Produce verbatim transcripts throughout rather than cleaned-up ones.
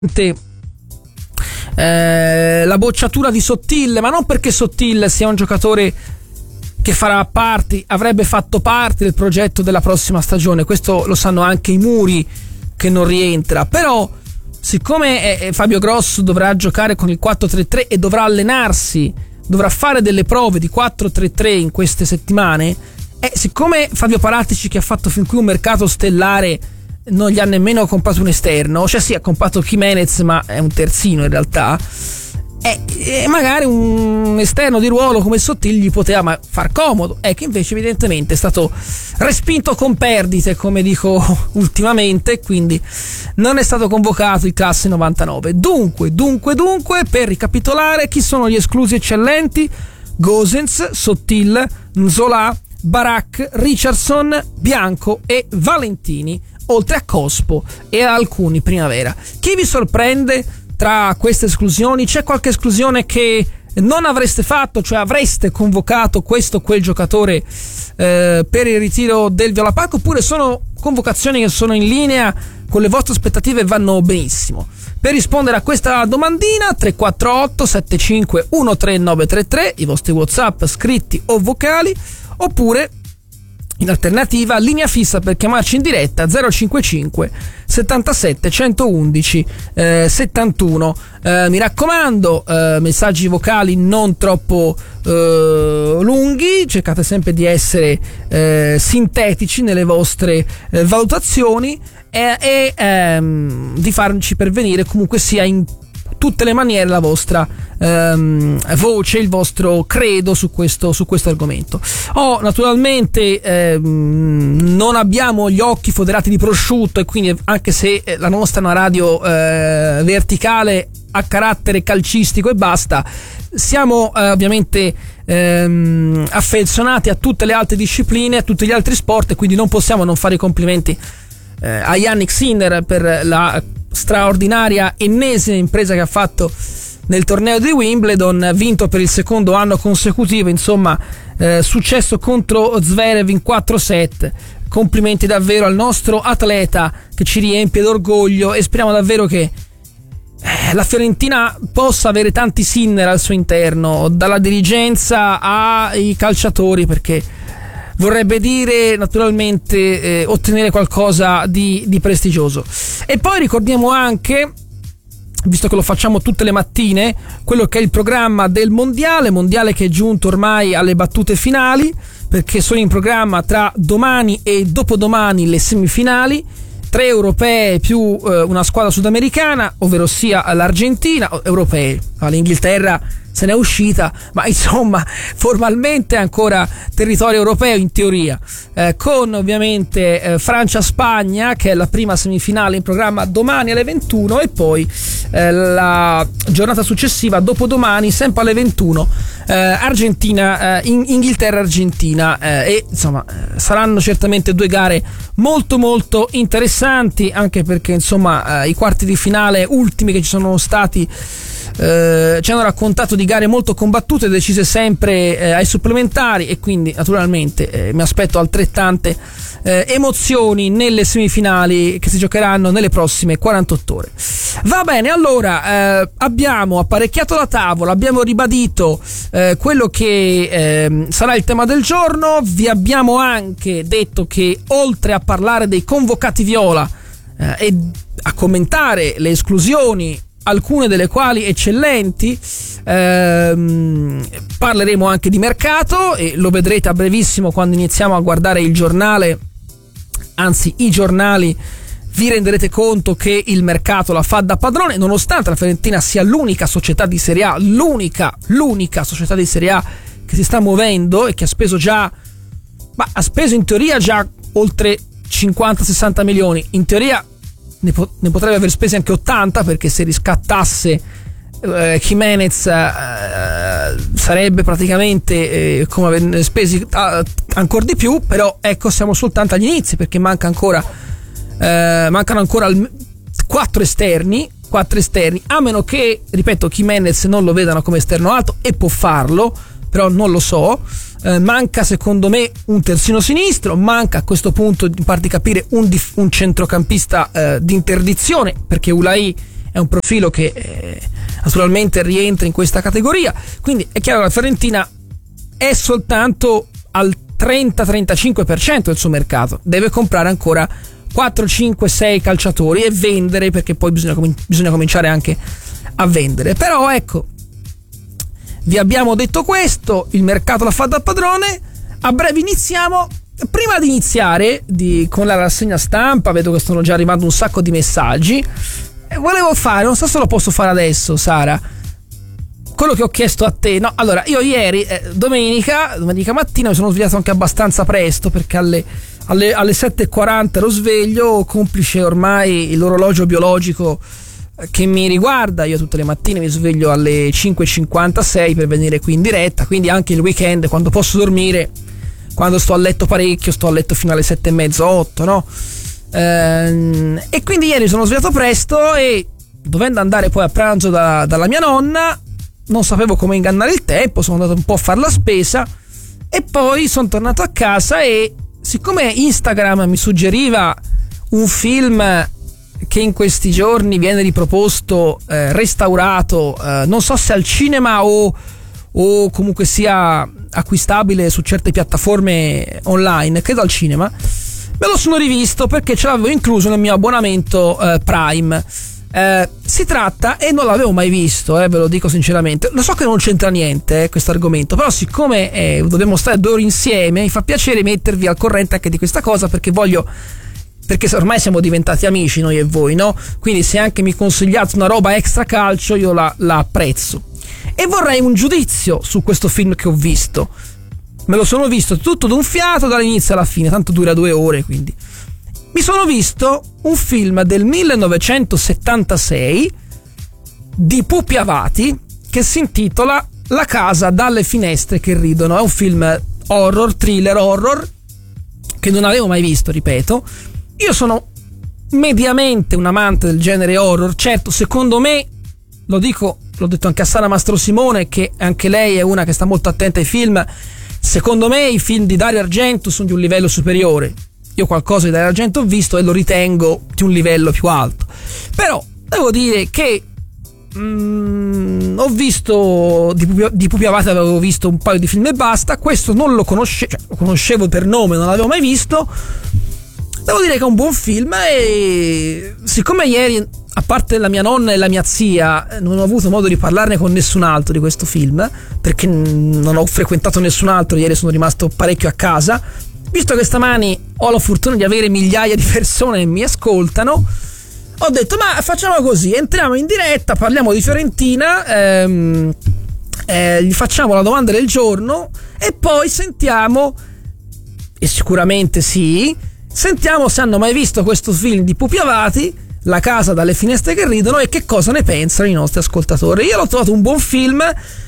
eh, la bocciatura di Sottil, ma non perché Sottil sia un giocatore che farà parte, avrebbe fatto parte del progetto della prossima stagione, questo lo sanno anche i Muri che non rientra, però siccome eh, Fabio Grosso dovrà giocare con il quattro tre tre e dovrà allenarsi, dovrà fare delle prove di quattro tre tre in queste settimane, e siccome Fabio Paratici, che ha fatto fin qui un mercato stellare, non gli ha nemmeno comprato un esterno, cioè sì, ha comprato Jimenez ma è un terzino in realtà, e, e magari un esterno di ruolo come Sottil gli poteva far comodo, è che invece evidentemente è stato respinto con perdite, come dico ultimamente, quindi non è stato convocato il classe novantanove. Dunque, dunque, dunque, per ricapitolare, chi sono gli esclusi eccellenti? Gosens, Sottil, Nzola, Barak, Richardson, Bianco e Valentini, oltre a Cospo e a alcuni Primavera. Chi vi sorprende tra queste esclusioni? C'è qualche esclusione che non avreste fatto, cioè avreste convocato questo o quel giocatore eh, per il ritiro del Viola Park, oppure sono convocazioni che sono in linea con le vostre aspettative e vanno benissimo? Per rispondere a questa domandina, tre quattro otto sette cinque uno tre nove tre tre, i vostri WhatsApp scritti o vocali, oppure in alternativa linea fissa per chiamarci in diretta zero cinquantacinque settantasette centoundici eh, settantuno. Eh, mi raccomando, eh, messaggi vocali non troppo eh, lunghi, cercate sempre di essere eh, sintetici nelle vostre eh, valutazioni e, e ehm, di farci pervenire comunque sia in tutte le maniere la vostra ehm, voce, il vostro credo su questo, su questo argomento. Oh, naturalmente ehm, non abbiamo gli occhi foderati di prosciutto, e quindi anche se la nostra è una radio eh, verticale a carattere calcistico e basta, siamo eh, ovviamente ehm, affezionati a tutte le altre discipline, a tutti gli altri sport, e quindi non possiamo non fare i complimenti eh, a Yannick Sinner per la straordinaria ennesima impresa che ha fatto nel torneo di Wimbledon, vinto per il secondo anno consecutivo, insomma eh, successo contro Zverev in quattro set. Complimenti davvero al nostro atleta, che ci riempie d'orgoglio, e speriamo davvero che eh, la Fiorentina possa avere tanti Sinner al suo interno, dalla dirigenza ai calciatori, perché vorrebbe dire naturalmente eh, ottenere qualcosa di, di prestigioso. E poi ricordiamo anche, visto che lo facciamo tutte le mattine, quello che è il programma del mondiale, mondiale che è giunto ormai alle battute finali, perché sono in programma tra domani e dopodomani le semifinali, tre europee più eh, una squadra sudamericana, ovvero sia l'Argentina, europee, l'Inghilterra se n'è uscita, ma insomma formalmente ancora territorio europeo in teoria, eh, con ovviamente eh, Francia-Spagna, che è la prima semifinale in programma domani alle ventuno, e poi eh, la giornata successiva dopodomani sempre alle ventuno eh, Argentina, eh, in- Inghilterra-Argentina, eh, e insomma eh, saranno certamente due gare molto molto interessanti, anche perché insomma eh, i quarti di finale ultimi che ci sono stati Eh, ci hanno raccontato di gare molto combattute, decise sempre eh, ai supplementari, e quindi naturalmente eh, mi aspetto altrettante eh, emozioni nelle semifinali che si giocheranno nelle prossime quarantotto ore. Va bene, allora eh, abbiamo apparecchiato la tavola, abbiamo ribadito eh, quello che eh, sarà il tema del giorno, vi abbiamo anche detto che oltre a parlare dei convocati viola eh, e a commentare le esclusioni, alcune delle quali eccellenti, ehm, parleremo anche di mercato, e lo vedrete a brevissimo quando iniziamo a guardare il giornale, anzi i giornali. Vi renderete conto che il mercato la fa da padrone, nonostante la Fiorentina sia l'unica società di Serie A, l'unica, l'unica società di Serie A che si sta muovendo e che ha speso già, ma ha speso in teoria già oltre cinquanta sessanta milioni, in teoria Ne, po- ne potrebbe aver spesi anche ottanta, perché se riscattasse eh, Jimenez eh, sarebbe praticamente eh, come aver spesi eh, ancora di più. Però ecco, siamo soltanto agli inizi, perché manca ancora eh, mancano ancora quattro esterni quattro esterni, a meno che, ripeto, Jimenez non lo vedano come esterno alto, e può farlo, però non lo so. Eh, manca secondo me un terzino sinistro, manca a questo punto, in parte, capire un, dif- un centrocampista eh, di interdizione, perché Ulai è un profilo che eh, naturalmente rientra in questa categoria, quindi è chiaro che la Fiorentina è soltanto al trenta trentacinque per cento del suo mercato, deve comprare ancora quattro cinque sei calciatori e vendere, perché poi bisogna, com- bisogna cominciare anche a vendere. Però ecco, vi abbiamo detto questo, il mercato la fa da padrone. A breve iniziamo. Prima di iniziare di, con la rassegna stampa, vedo che stanno già arrivando un sacco di messaggi e volevo fare, non so se lo posso fare adesso, Sara, quello che ho chiesto a te. No, allora, io ieri, eh, domenica, domenica mattina mi sono svegliato anche abbastanza presto, perché alle, alle, alle sette e quaranta ero sveglio, complice ormai l'orologio biologico che mi riguarda. Io tutte le mattine mi sveglio alle cinque e cinquantasei per venire qui in diretta, quindi anche il weekend, quando posso dormire, quando sto a letto parecchio, sto a letto fino alle sette e mezza, otto, no? Ehm, e quindi ieri sono svegliato presto e, dovendo andare poi a pranzo da, dalla mia nonna, non sapevo come ingannare il tempo, sono andato un po' a fare la spesa e poi sono tornato a casa e, siccome Instagram mi suggeriva un film che in questi giorni viene riproposto, eh, restaurato, eh, non so se al cinema o, o comunque sia acquistabile su certe piattaforme online, credo al cinema, me lo sono rivisto perché ce l'avevo incluso nel mio abbonamento eh, Prime. Eh, si tratta, e non l'avevo mai visto, eh, ve lo dico sinceramente, lo so che non c'entra niente eh, questo argomento, però siccome eh, dobbiamo stare due ore insieme, mi fa piacere mettervi al corrente anche di questa cosa, perché voglio, perché ormai siamo diventati amici noi e voi, no? Quindi se anche mi consigliate una roba extra calcio, io la, la apprezzo. E vorrei un giudizio su questo film che ho visto. Me lo sono visto tutto d'un fiato dall'inizio alla fine, tanto dura due ore, quindi mi sono visto un film del millenovecentosettantasei di Pupi Avati che si intitola La casa dalle finestre che ridono. È un film horror, thriller horror, che non avevo mai visto, ripeto. Io sono mediamente un amante del genere horror. Certo, secondo me, lo dico, l'ho detto anche a Sara Mastrosimone, che anche lei è una che sta molto attenta ai film, secondo me i film di Dario Argento sono di un livello superiore. Io qualcosa di Dario Argento ho visto e lo ritengo di un livello più alto. Però devo dire che mm, ho visto di Pupi, di Pupi Avati avevo visto un paio di film e basta. Questo non lo conoscevo, cioè, lo conoscevo per nome, non l'avevo mai visto. Devo dire che è un buon film e siccome ieri, a parte la mia nonna e la mia zia, non ho avuto modo di parlarne con nessun altro di questo film, perché non ho frequentato nessun altro, ieri sono rimasto parecchio a casa, visto che stamani ho la fortuna di avere migliaia di persone che mi ascoltano, ho detto ma facciamo così, entriamo in diretta, parliamo di Fiorentina, ehm, eh, gli facciamo la domanda del giorno e poi sentiamo, e sicuramente sì, sentiamo se hanno mai visto questo film di Pupi Avati, La casa dalle finestre che ridono, e che cosa ne pensano i nostri ascoltatori. Io l'ho trovato un buon film,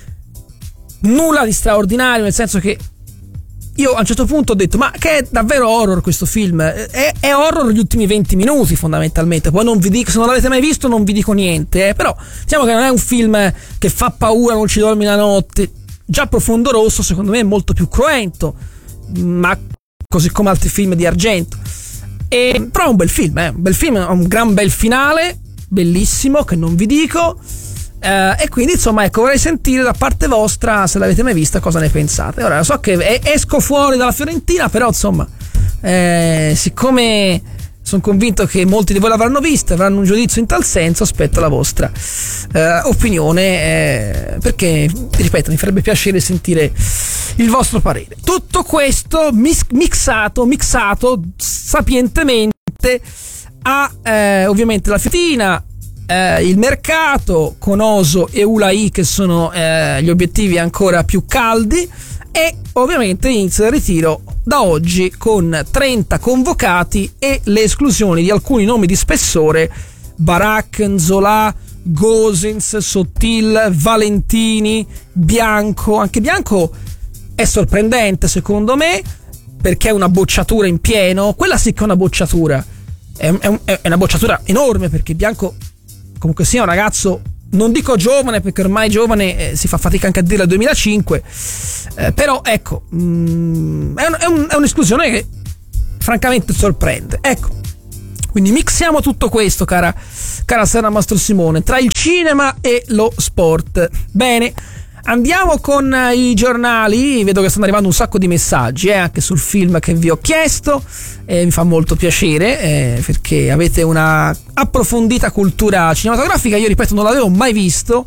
nulla di straordinario, nel senso che io a un certo punto ho detto ma che è davvero horror questo film, è, è horror gli ultimi venti minuti fondamentalmente, poi non vi dico, se non l'avete mai visto non vi dico niente, eh. Però diciamo che non è un film che fa paura, non ci dormi la notte. Già Profondo Rosso secondo me è molto più cruento, ma così come altri film di Argento, e, però è un bel film, eh. un bel film, un gran bel finale, bellissimo, che non vi dico. Uh, e quindi insomma ecco, vorrei sentire da parte vostra, se l'avete mai vista, cosa ne pensate. Ora so che esco fuori dalla Fiorentina, però insomma eh, siccome sono convinto che molti di voi l'avranno vista, avranno un giudizio in tal senso, aspetto la vostra eh, opinione, eh, perché ripeto, mi farebbe piacere sentire il vostro parere. Tutto questo mis- mixato mixato sapientemente a eh, ovviamente la Fiorentina, Eh, il mercato con Oso e Ulai, che sono eh, gli obiettivi ancora più caldi, e ovviamente inizia il ritiro da oggi con trenta convocati e le esclusioni di alcuni nomi di spessore: Barak, Nzola, Gosens, Sottil, Valentini, Bianco. Anche Bianco è sorprendente secondo me, perché è una bocciatura in pieno. Quella sì che è una bocciatura, è, è, è una bocciatura enorme, perché Bianco comunque sia un ragazzo, non dico giovane perché ormai giovane eh, si fa fatica anche a dire al duemilacinque, eh, però ecco, mh, è, un, è, un, è un'esclusione che francamente sorprende. Ecco, Quindi mixiamo tutto questo, cara, cara Sara Mastro Simone, tra il cinema e lo sport. Bene, andiamo con i giornali. Vedo che stanno arrivando un sacco di messaggi eh, anche sul film che vi ho chiesto, e mi fa molto piacere eh, perché avete una approfondita cultura cinematografica. Io ripeto, non l'avevo mai visto,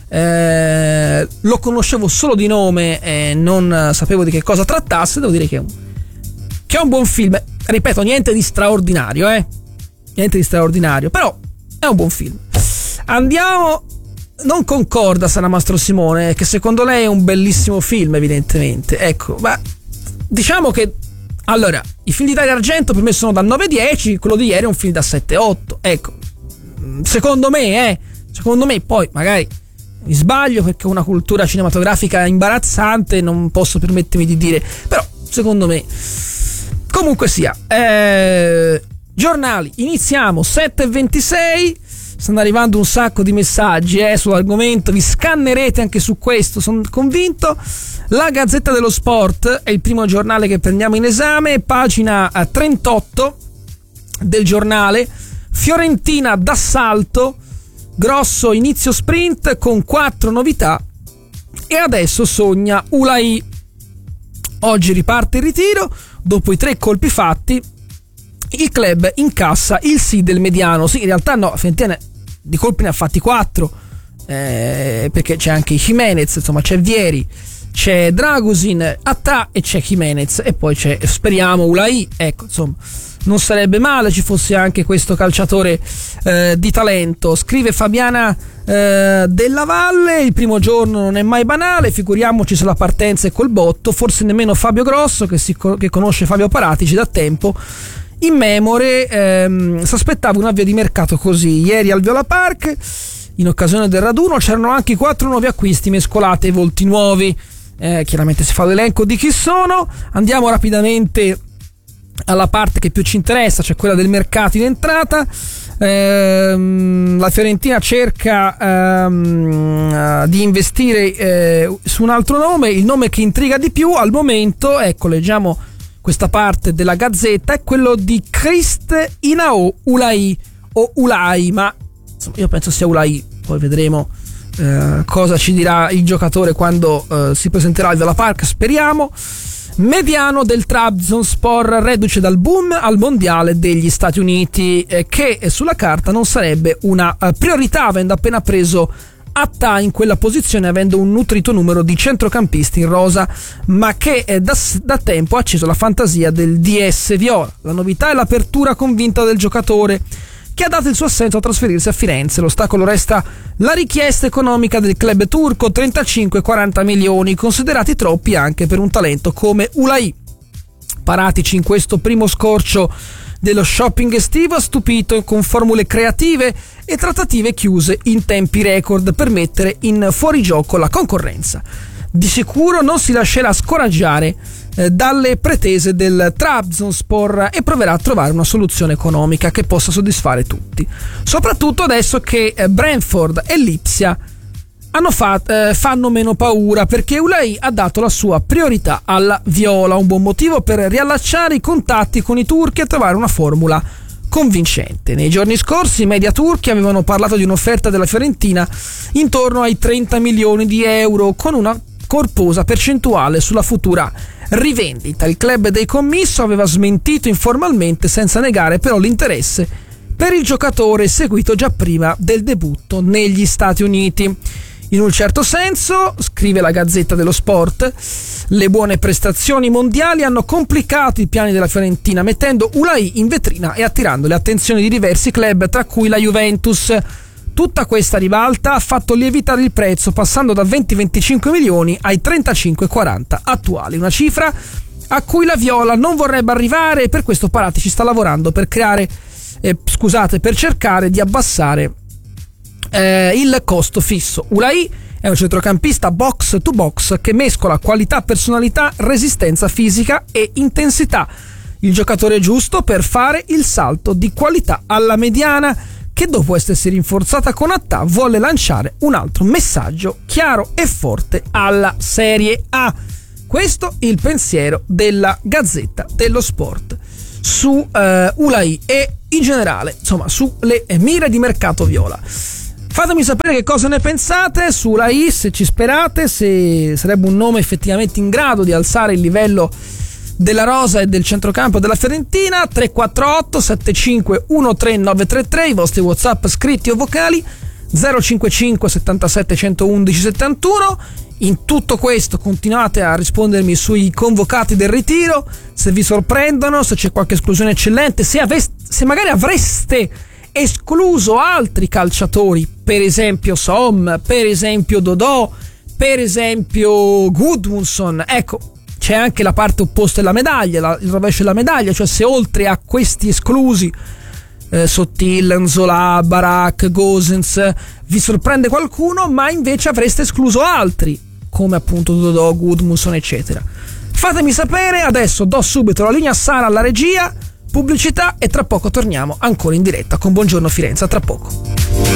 eh, lo conoscevo solo di nome e non sapevo di che cosa trattasse. Devo dire che è un, che è un buon film, ripeto, niente di straordinario, eh niente di straordinario, però è un buon film. Andiamo. Non concorda Sara Mastro Simone che secondo lei è un bellissimo film, evidentemente. Ecco, ma diciamo che allora i film di Dario Argento per me sono da nove dieci, quello di ieri è un film da sette otto. Ecco, secondo me eh secondo me, poi magari mi sbaglio perché ho una cultura cinematografica imbarazzante, non posso permettermi di dire, però secondo me. Comunque sia, eh giornali, iniziamo sette e ventisei. Stanno arrivando un sacco di messaggi eh, sull'argomento, vi scannerete anche su questo, sono convinto. La Gazzetta dello Sport è il primo giornale che prendiamo in esame, pagina trentotto del giornale. Fiorentina d'assalto, grosso inizio sprint con quattro novità e adesso sogna Ulai. Oggi riparte il ritiro, dopo i tre colpi fatti il club incassa il sì del mediano. Sì, in realtà no, Fiorentina di colpi ne ha fatti quattro, eh, perché c'è anche Jimenez, insomma c'è Vieri, c'è Dragusin, Attà e c'è Jimenez, e poi c'è, speriamo, Ulai. Ecco, insomma, non sarebbe male ci fosse anche questo calciatore eh, di talento. Scrive Fabiana eh, Della Valle: il primo giorno non è mai banale, figuriamoci se la partenza è col botto. Forse nemmeno Fabio Grosso, che, si, che conosce Fabio Paratici da tempo in memore, ehm, si aspettava un avvio di mercato così. Ieri al Viola Park, in occasione del raduno, c'erano anche quattro nuovi acquisti mescolati ai volti nuovi. Eh, chiaramente si fa l'elenco di chi sono. Andiamo rapidamente alla parte che più ci interessa, cioè quella del mercato in entrata. Ehm, la Fiorentina cerca ehm, di investire eh, su un altro nome, il nome che intriga di più al momento, ecco, leggiamo questa parte della Gazzetta, è quello di Christ Inao Ulai o Ulai, ma insomma, io penso sia Ulai, poi vedremo eh, cosa ci dirà il giocatore quando eh, si presenterà al Viola Park, speriamo. Mediano del Trabzonspor, reduce dal boom al mondiale degli Stati Uniti, eh, che sulla carta non sarebbe una eh, priorità, avendo appena preso Attà in quella posizione, avendo un nutrito numero di centrocampisti in rosa, ma che eh, da, da tempo ha acceso la fantasia del D S Viola. La novità è l'apertura convinta del giocatore, che ha dato il suo assenso a trasferirsi a Firenze. L'ostacolo resta la richiesta economica del club turco, trentacinque quaranta milioni, considerati troppi anche per un talento come Ulai. Paratici in questo primo scorcio dello shopping estivo ha stupito con formule creative e trattative chiuse in tempi record per mettere in fuorigioco la concorrenza. Di sicuro non si lascerà scoraggiare eh, dalle pretese del Trabzonspor e proverà a trovare una soluzione economica che possa soddisfare tutti, soprattutto adesso che eh, Brentford e Lipsia hanno fat, eh, fanno meno paura, perché Ulai ha dato la sua priorità alla Viola, un buon motivo per riallacciare i contatti con i turchi e trovare una formula convincente. Nei giorni scorsi i media turchi avevano parlato di un'offerta della Fiorentina intorno ai trenta milioni di euro, con una corposa percentuale sulla futura rivendita. Il club dei commisso aveva smentito informalmente, senza negare però l'interesse per il giocatore seguito già prima del debutto negli Stati Uniti. In un certo senso, scrive la Gazzetta dello Sport, le buone prestazioni mondiali hanno complicato i piani della Fiorentina, mettendo Ulai in vetrina e attirando le attenzioni di diversi club, tra cui la Juventus. Tutta questa ribalta ha fatto lievitare il prezzo, passando da venti venticinque milioni ai trentacinque quaranta attuali, una cifra a cui la Viola non vorrebbe arrivare, e per questo Paratici sta lavorando per creare eh, scusate, per cercare di abbassare Eh, il costo fisso. Ulai è un centrocampista box to box che mescola qualità, personalità, resistenza fisica e intensità. Il giocatore giusto per fare il salto di qualità alla mediana, che dopo essersi rinforzata con Attà vuole lanciare un altro messaggio chiaro e forte alla Serie A. Questo il pensiero della Gazzetta dello Sport. su eh, ULAI e in generale, insomma, sulle mire di mercato viola. Fatemi sapere che cosa ne pensate su ULAI, se ci sperate, se sarebbe un nome effettivamente in grado di alzare il livello della rosa e del centrocampo della Fiorentina. Tre quattro otto sette cinque uno tre nove tre tre, i vostri WhatsApp scritti o vocali, zero cinquantacinque settantasette centoundici settantuno. In tutto questo continuate a rispondermi sui convocati del ritiro, se vi sorprendono, se c'è qualche esclusione eccellente, se, aveste, se magari avreste escluso altri calciatori, per esempio Som, per esempio Dodò, per esempio Gudmundsson. Ecco, c'è anche la parte opposta della medaglia, la, il rovescio della medaglia, cioè se oltre a questi esclusi eh, Sottil, Nzola, Barak, Gosens, vi sorprende qualcuno, ma invece avreste escluso altri, come appunto Dodò, Gudmundsson, eccetera. Fatemi sapere. Adesso do subito la linea a Sara alla regia, pubblicità, e tra poco torniamo ancora in diretta con Buongiorno Firenze. A tra poco.